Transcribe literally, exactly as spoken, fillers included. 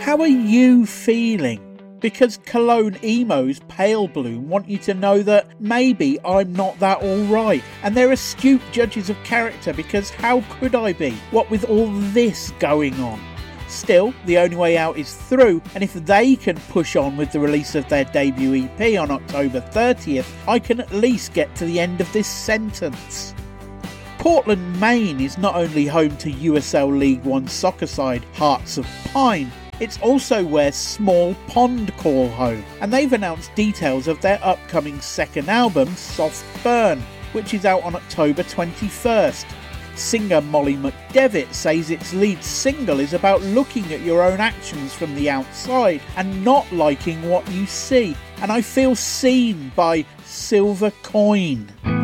How are you feeling? Because Cologne Emo's Pale Bloom want you to know that maybe I'm not that alright, and they're astute judges of character, because how could I be, what with all this going on? Still, the only way out is through, and if they can push on with the release of their debut E P on October thirtieth, I can at least get to the end of this sentence. Portland, Maine is not only home to U S L League One soccer side Hearts of Pine, it's also where Small Pond call home, and they've announced details of their upcoming second album, Soft Burn, which is out on October twenty-first. Singer Molly McDevitt says its lead single is about looking at your own actions from the outside and not liking what you see, and I feel seen by Silver Coin.